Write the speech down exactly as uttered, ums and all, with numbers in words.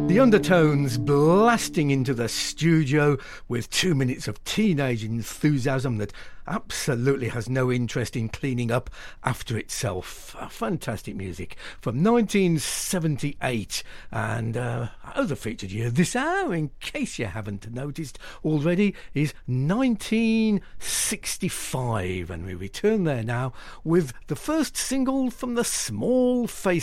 The Undertones blasting into the studio with two minutes of teenage enthusiasm that absolutely has no interest in cleaning up after itself. Uh, fantastic music from nineteen seventy-eight. And uh, other featured year this hour, in case you haven't noticed already, is nineteen sixty-five. And we return there now with the first single from the Small Faces